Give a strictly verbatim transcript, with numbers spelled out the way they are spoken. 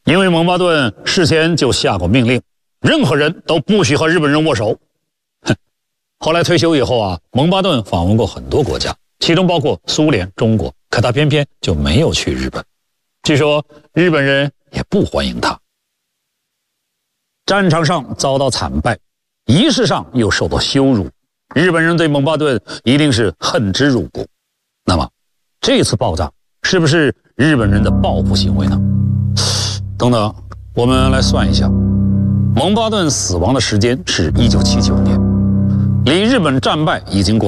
因为蒙巴顿事先就下过命令，任何人都不许和日本人握手。哼，后来退休以后啊，蒙巴顿访问过很多国家，其中包括苏联、中国，可他偏偏就没有去日本。据说日本人也不欢迎他。战场上遭到惨败，仪式上又受到羞辱，日本人对蒙巴顿一定是恨之入骨。那么，这次爆炸是不是日本人的报复行为呢？等等，我们来算一下，蒙巴顿死亡的时间是一九七九年，离日本战败已经过